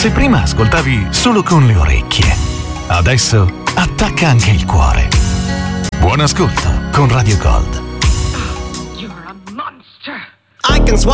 Se prima ascoltavi solo con le orecchie, adesso attacca anche il cuore. Buon ascolto con Radio Gold.